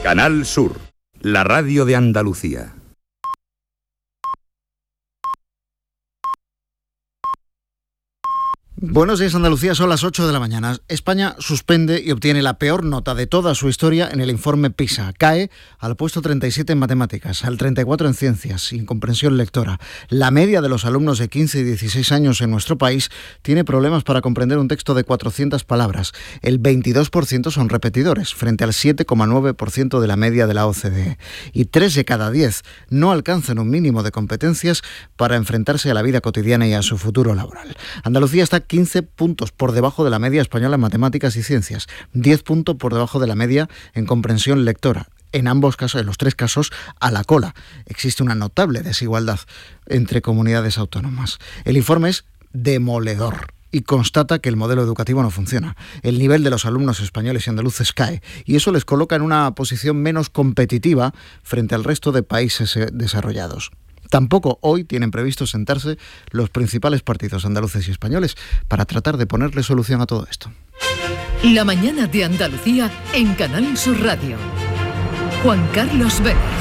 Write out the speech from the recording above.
Canal Sur, la radio de Andalucía. Buenos días, Andalucía, son las 8 de la mañana. España suspende y obtiene la peor nota de toda su historia en el informe PISA. Cae al puesto 37 en matemáticas, al 34 en ciencias, incomprensión lectora. La media de los alumnos de 15 y 16 años en nuestro país tiene problemas para comprender un texto de 400 palabras. El 22% son repetidores, frente al 7,9% de la media de la OCDE. Y 3 de cada 10 no alcanzan un mínimo de competencias para enfrentarse a la vida cotidiana y a su futuro laboral. Andalucía está 15 puntos por debajo de la media española en matemáticas y ciencias, 10 puntos por debajo de la media en comprensión lectora. En ambos casos, en los tres casos, a la cola. Existe una notable desigualdad entre comunidades autónomas. El informe es demoledor y constata que el modelo educativo no funciona. El nivel de los alumnos españoles y andaluces cae, y eso les coloca en una posición menos competitiva frente al resto de países desarrollados. Tampoco hoy tienen previsto sentarse los principales partidos andaluces y españoles para tratar de ponerle solución a todo esto. La mañana de Andalucía en Canal Sur Radio. Juan Carlos Vélez.